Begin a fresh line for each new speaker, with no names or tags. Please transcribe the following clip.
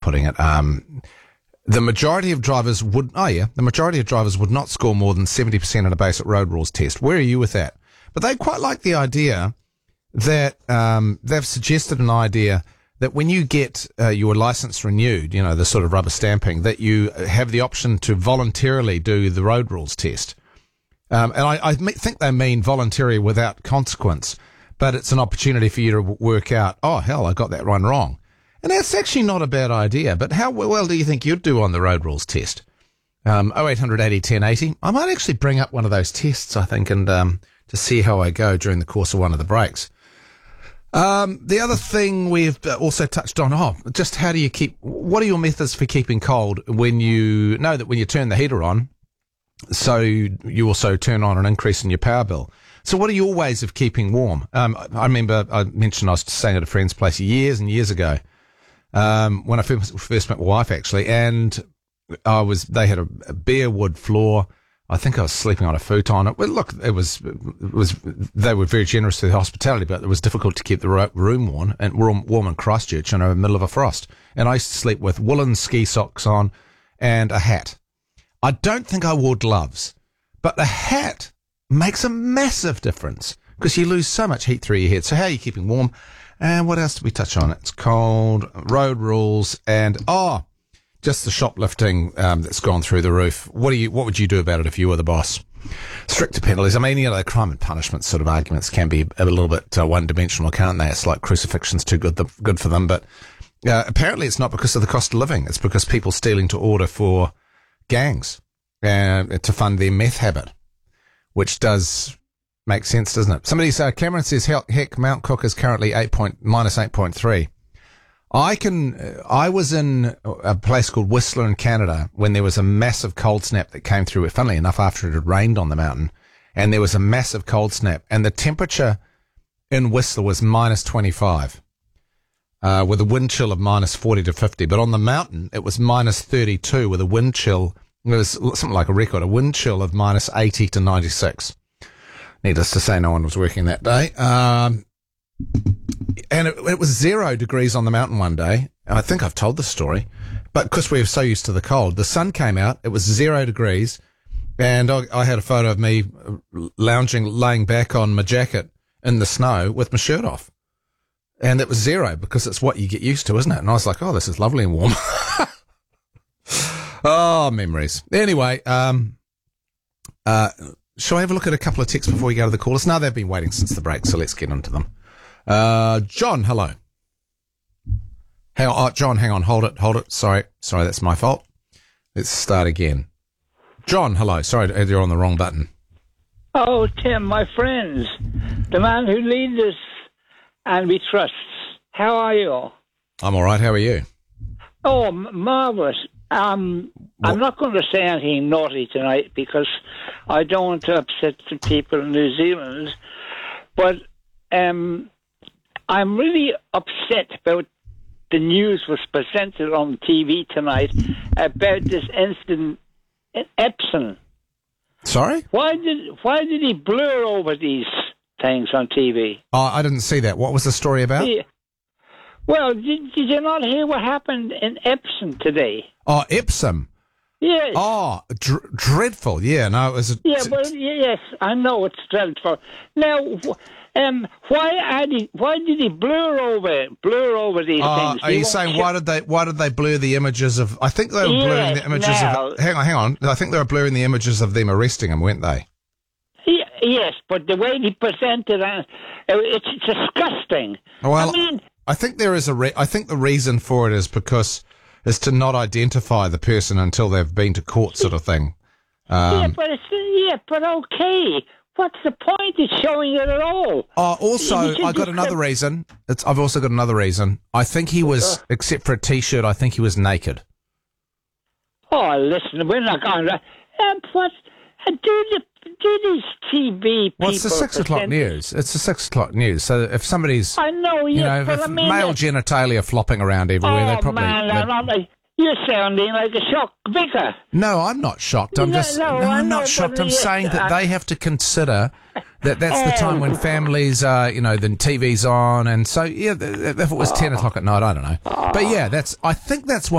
putting it? The majority of drivers would not score more than 70% in a basic road rules test. Where are you with that? But they quite like the idea that they've suggested an idea that when you get your license renewed, you know, the sort of rubber stamping, that you have the option to voluntarily do the road rules test. And I think they mean voluntary without consequence, but it's an opportunity for you to work out, oh, hell, I got that one wrong. And that's actually not a bad idea, but how well do you think you'd do on the road rules test? 0800 80 1080. I might actually bring up one of those tests, I think, and to see how I go during the course of one of the breaks. The other thing we've also touched on, just how do you what are your methods for keeping cold when you know that when you turn the heater on, so you also turn on an increase in your power bill? So what are your ways of keeping warm? I remember I mentioned I was staying at a friend's place years and years ago, when I first met my wife, actually, and they had a bare wood floor. I think I was sleeping on a futon. Well, look, it was, they were very generous with the hospitality, but it was difficult to keep the room warm in Christchurch in the middle of a frost. And I used to sleep with woolen ski socks on and a hat. I don't think I wore gloves, but the hat makes a massive difference because you lose so much heat through your head. So how are you keeping warm? And what else did we touch on? It's cold, road rules, and, just the shoplifting that's gone through the roof. What would you do about it if you were the boss? Stricter penalties. I mean, you know, the crime and punishment sort of arguments can be a little bit one-dimensional, can't they? It's like crucifixion's too good for them. But apparently it's not because of the cost of living. It's because people stealing to order for gangs to fund their meth habit, which does make sense, doesn't it? Somebody said, Cameron says, heck, Mount Cook is currently minus 8.3. I was in a place called Whistler in Canada when there was a massive cold snap that came through, funnily enough, after it had rained on the mountain, and there was a massive cold snap, and the temperature in Whistler was minus 25, with a wind chill of minus 40 to 50, but on the mountain it was minus 32 with a wind chill, it was something like a wind chill of minus 80 to 96. Needless to say, no one was working that day. And it was 0 degrees on the mountain one day. I think I've told the story, but because we were so used to the cold, the sun came out, it was 0 degrees, and I had a photo of me laying back on my jacket in the snow with my shirt off. And it was 0 because it's what you get used to, isn't it? And I was like, oh, this is lovely and warm. Oh, memories. Anyway, shall I have a look at a couple of texts before we go to the callers? No, they've been waiting since the break, so let's get into them. John, hello. John, hang on, hold it. Sorry, that's my fault. Let's start again. John, hello. Sorry, you're on the wrong button.
Oh, Tim, my friends, the man who leads us and we trust. How are you?
I'm all right. How are you?
Oh, marvellous. I'm not going to say anything naughty tonight because I don't want to upset the people in New Zealand, but I'm really upset about the news was presented on TV tonight about this incident in Epsom.
Sorry?
Why did he blur over these things on TV?
Oh, I didn't see that. What was the story about?
Well, did you not hear what happened in Epsom today?
Oh, Epsom.
Yes.
Oh, dreadful. Yeah, no, it was...
yes, I know it's dreadful. Now, why did he blur over these things?
Are you saying why did they blur the images of? I think they were blurring the images of. Hang on. I think they were blurring the images of them arresting him, weren't they?
Yes, but the way he presented it's disgusting.
Well, I think there is I think the reason for it is to not identify the person until they've been to court, sort of thing.
But okay. What's the point of showing it at all?
Also, I got another reason. I've also got another reason. I think he was, except for a T-shirt, I think he was naked.
Oh, listen, we're not going to... Do these TV people...
Well, it's the 6 o'clock news. It's the 6 o'clock news. So if somebody's...
I know,
if male genitalia flopping around everywhere, they probably...
Man, you're sounding like a shocked vicar.
No, I'm not shocked. I'm not shocked. I'm saying that they have to consider that that's the time when families are, the TV's on. And so, if it was 10 o'clock at night, I don't know. But yeah, I think that's